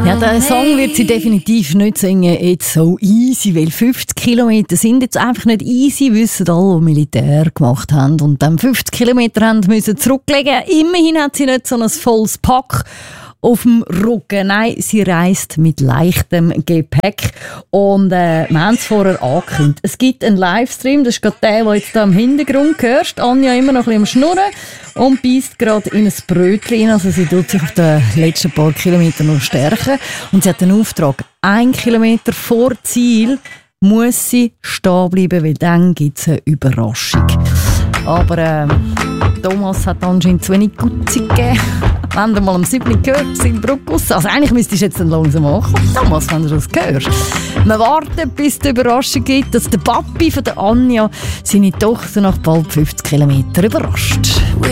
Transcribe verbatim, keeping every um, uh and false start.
Ja, der Song wird sie definitiv nicht singen, jetzt so easy, weil fünfzig Kilometer sind jetzt einfach nicht easy, wissen alle, die Militär gemacht haben und dann fünfzig Kilometer haben müssen zurücklegen. Immerhin hat sie nicht so ein volles Pack auf dem Rücken. Nein, sie reist mit leichtem Gepäck. Und äh, wir haben es vorher angekündigt. Es gibt einen Livestream, das ist gerade der, den jetzt da im Hintergrund hörst. Anja immer noch ein bisschen am Schnurren und beißt gerade in ein Brötchen. Also sie tut sich auf den letzten paar Kilometern noch stärken. Und sie hat den Auftrag, ein Kilometer vor Ziel muss sie stehen bleiben, weil dann gibt es eine Überraschung. Aber äh, Thomas hat anscheinend zu wenig Gutze gegeben. Wenn du mal am siebten gehört, sind Bruckus. Also eigentlich müsstest du jetzt dann langsam ankommen, Thomas, wenn du das hörst. Wir warten, bis es die Überraschung gibt, dass der Papi von der Anja seine Tochter nach bald fünfzig Kilometern überrascht.